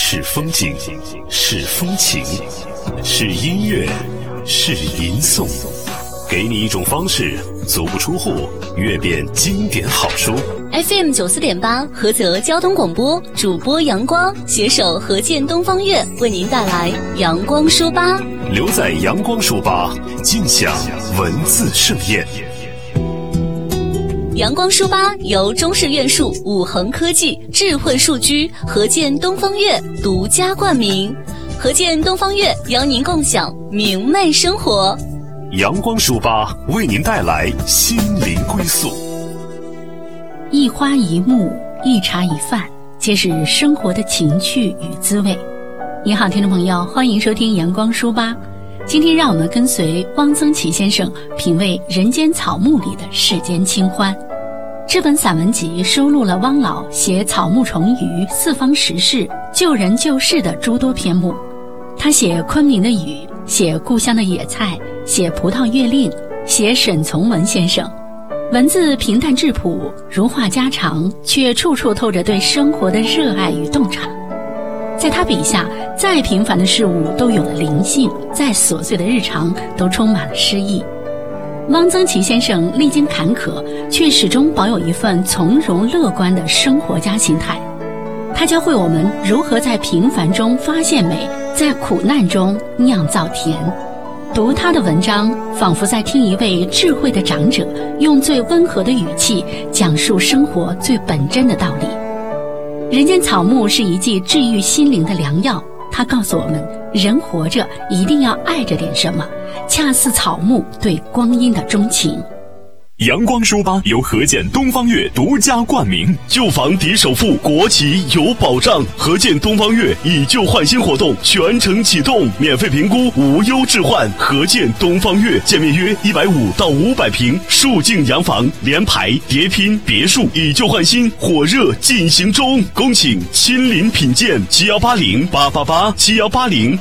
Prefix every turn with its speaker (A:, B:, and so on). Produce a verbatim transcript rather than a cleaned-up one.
A: 是风景，是风情，是音乐，是吟诵，给你一种方式，足不出户阅遍经典好书。
B: F M 九四点八菏泽交通广播，主播阳光携手合建东方悦为您带来阳光书吧。
A: 留在阳光书吧，尽享文字盛宴。
B: 阳光书吧由中式院术、五恒科技、智慧数居、合建东方悦独家冠名。合建东方悦邀您共享明媚生活。
A: 阳光书吧为您带来心灵归宿。
C: 一花一木，一茶一饭，皆是生活的情趣与滋味。你好，听众朋友，欢迎收听阳光书吧。今天让我们跟随汪曾祺先生品味人间草木里的世间清欢。这本散文集收录了汪老写草木虫鱼、四方时事、救人救世的诸多篇目。他写昆明的雨，写故乡的野菜，写葡萄月令，写沈从文先生。文字平淡质朴，如话家常，却处处透着对生活的热爱与洞察。在他笔下，再平凡的事物都有了灵性，再琐碎的日常都充满了诗意。汪曾祺先生历经坎坷，却始终保有一份从容乐观的生活家心态。他教会我们如何在平凡中发现美，在苦难中酿造甜。读他的文章，仿佛在听一位智慧的长者用最温和的语气讲述生活最本真的道理。人间草木是一剂治愈心灵的良药，他告诉我们，人活着一定要爱着点什么，恰似草木对光阴的钟情。
A: 阳光书吧由合建东方悦独家冠名，旧房抵首付，国企有保障。合建东方悦以旧换新活动全程启动，免费评估，无忧置换。合建东方悦，建面约一百五到五百平，数境洋房，联排、叠拼、别墅，以旧换新，火热进行中。恭请亲临品鉴，七幺八零八八八七幺八零